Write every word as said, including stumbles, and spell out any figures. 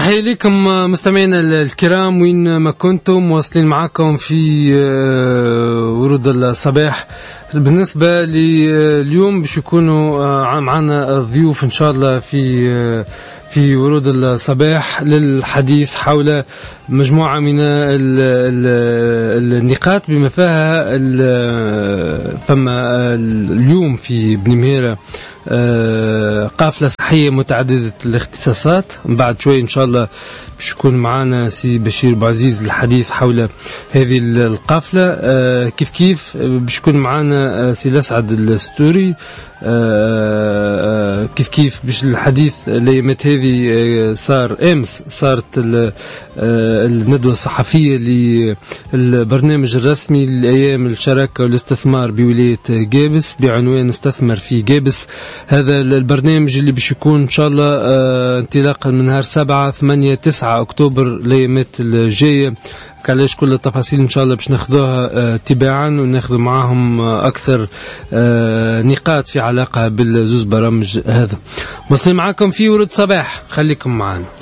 تحية لكم مستمعينا الكرام وين ما كنتم، واصلين معكم في ورود الصباح. بالنسبة لليوم باش يكونوا معنا ضيوف إن شاء الله في في ورود الصباح للحديث حول مجموعة من النقاط بما فيها فما اليوم في بني مهيرة قافلة صحية متعددة الاختصاصات. بعد شوي إن شاء الله باش يكون معنا سي بشير بوعزيز للحديث حول هذه القافلة. كيف كيف باش يكون معنا سي الأسعد الستوري كيف كيف باش الحديث الايامات هذه صار امس صارت الندوه الصحفيه للبرنامج الرسمي لايام الشراكه والاستثمار بولايه جابس بعنوان استثمر في جابس. هذا البرنامج اللي باش يكون ان شاء الله انطلاقا من نهار سبعة ثمانية تسعة اكتوبر الايامات الجايه. علاش كل التفاصيل ان شاء الله باش ناخذوها تباعا وناخذ معاهم اكثر نقاط في علاقه بالزوز برامج هذا. مصري معاكم في ورد صباح، خليكم معنا.